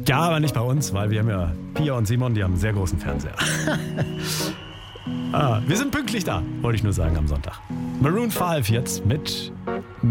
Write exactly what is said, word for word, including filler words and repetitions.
Ja, aber nicht bei uns, weil wir haben ja Pia und Simon, die haben einen sehr großen Fernseher. ah, wir sind pünktlich da, wollte ich nur sagen, am Sonntag. Maroon fünf jetzt mit